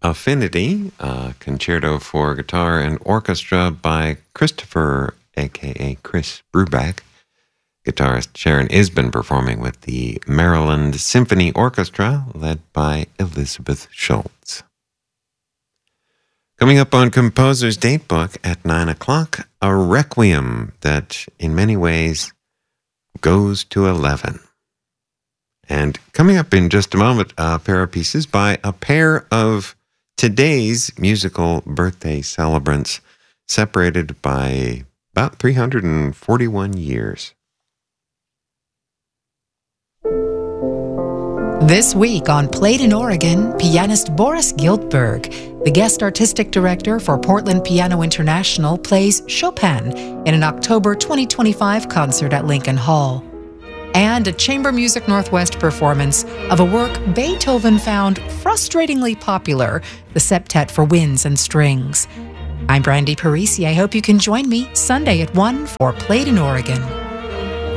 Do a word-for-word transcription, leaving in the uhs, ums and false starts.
Affinity, a concerto for guitar and orchestra by Christopher, a k a. Chris Brubeck. Guitarist Sharon Isbin performing with the Maryland Symphony Orchestra, led by Elizabeth Schultz. Coming up on Composer's Datebook at nine o'clock, a requiem that in many ways goes to eleven. And coming up in just a moment, a pair of pieces by a pair of today's musical birthday celebrants, separated by about three hundred forty-one years. This week on Played in Oregon, pianist Boris Giltberg, the guest artistic director for Portland Piano International, plays Chopin in an October twenty twenty-five concert at Lincoln Hall. And a Chamber Music Northwest performance of a work Beethoven found frustratingly popular, the Septet for Winds and Strings. I'm Brandy Parisi. I hope you can join me Sunday at one for Played in Oregon.